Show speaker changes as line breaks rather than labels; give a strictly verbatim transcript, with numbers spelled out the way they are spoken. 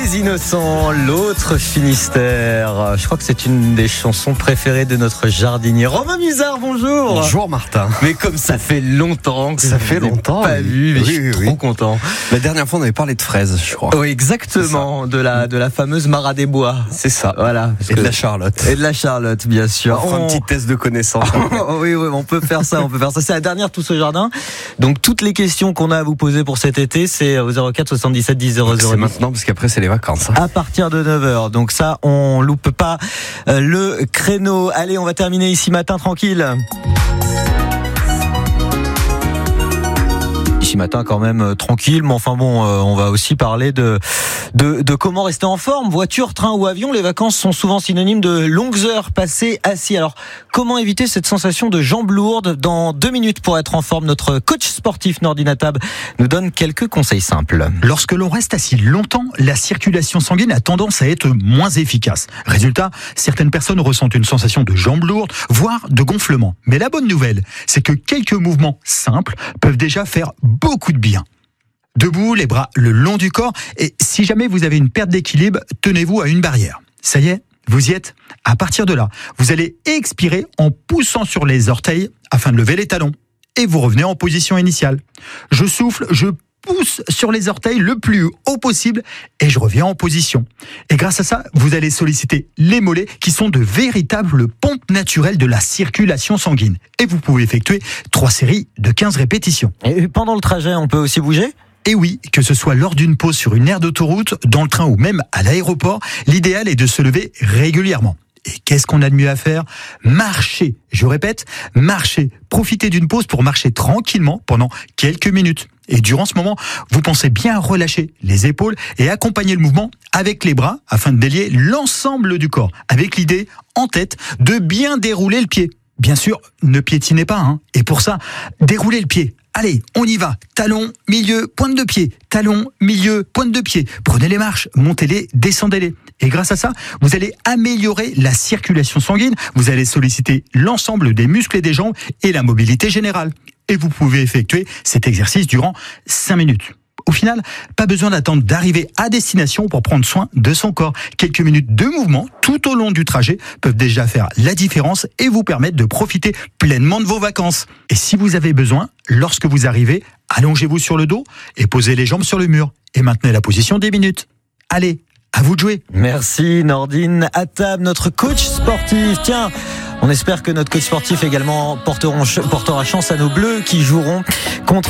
Les Innocents, l'autre Finistère. Je crois que c'est une des chansons préférées de notre jardinier. Romain Musard, bonjour.
Bonjour Martin.
Mais comme ça fait longtemps que
ça fait longtemps,
pas
oui.
vu, mais
oui,
je suis
oui,
trop
oui.
content.
La dernière fois, on avait parlé de fraises, je crois.
Oui, exactement, de la de la fameuse Mara des Bois.
C'est ça.
Voilà.
Et de la Charlotte.
Et de la Charlotte, bien sûr.
On fera
On...
un petit test de connaissance.
oui, oui, on peut faire ça, on peut faire ça. C'est la dernière Tous au jardin. Donc toutes les questions qu'on a à vous poser pour cet été, c'est au zéro quatre soixante-dix-sept dix zéro zéro.
C'est maintenant parce qu'après c'est les vacances. Hein.
À partir de neuf heures. Donc ça, on loupe pas euh, le créneau. Allez, on va terminer ici matin tranquille. Ici matin quand même euh, tranquille, mais enfin bon, euh, on va aussi parler de, de de comment rester en forme. Voiture, train ou avion, les vacances sont souvent synonymes de longues heures passées assis. Alors, comment éviter cette sensation de jambes lourdes? Dans deux minutes pour être en forme, notre coach sportif Nordine Atab nous donne quelques conseils simples.
Lorsque l'on reste assis longtemps, la circulation sanguine a tendance à être moins efficace. Résultat, certaines personnes ressentent une sensation de jambes lourdes, voire de gonflement. Mais la bonne nouvelle, c'est que quelques mouvements simples peuvent déjà faire beaucoup de bien. Debout, les bras le long du corps, et si jamais vous avez une perte d'équilibre, tenez-vous à une barrière. Ça y est, vous y êtes. À partir de là, vous allez expirer en poussant sur les orteils afin de lever les talons. Et vous revenez en position initiale. Je souffle, je pousse sur les orteils le plus haut possible et je reviens en position. Et grâce à ça, vous allez solliciter les mollets qui sont de véritables pompes naturelles de la circulation sanguine. Et vous pouvez effectuer trois séries de quinze répétitions.
Et pendant le trajet, on peut aussi bouger ?
Et oui, que ce soit lors d'une pause sur une aire d'autoroute, dans le train ou même à l'aéroport, l'idéal est de se lever régulièrement. Et qu'est-ce qu'on a de mieux à faire ? Marcher. Je répète, marcher. Profitez d'une pause pour marcher tranquillement pendant quelques minutes. Et durant ce moment, vous pensez bien relâcher les épaules et accompagner le mouvement avec les bras afin de délier l'ensemble du corps, avec l'idée en tête de bien dérouler le pied. Bien sûr, ne piétinez pas, hein. Et pour ça, déroulez le pied. Allez, on y va. Talon, milieu, pointe de pied. Talon, milieu, pointe de pied. Prenez les marches, montez-les, descendez-les. Et grâce à ça, vous allez améliorer la circulation sanguine. Vous allez solliciter l'ensemble des muscles et des jambes et la mobilité générale. Et vous pouvez effectuer cet exercice durant cinq minutes. Au final, pas besoin d'attendre d'arriver à destination pour prendre soin de son corps. Quelques minutes de mouvement tout au long du trajet peuvent déjà faire la différence et vous permettre de profiter pleinement de vos vacances. Et si vous avez besoin, lorsque vous arrivez, allongez-vous sur le dos et posez les jambes sur le mur. Et maintenez la position dix minutes. Allez, à vous de jouer.
Merci Nordine Atab, notre coach sportif. Tiens, on espère que notre coach sportif également porteront, portera chance à nos Bleus qui joueront contre